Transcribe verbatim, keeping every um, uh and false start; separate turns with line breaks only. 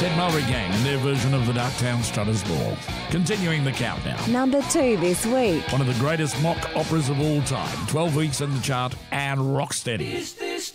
Ted Mulry Gang and their version of the Darktown Strutters Ball. Continuing the countdown.
Number two this week.
One of the greatest mock operas of all time. twelve weeks in the chart and rock steady.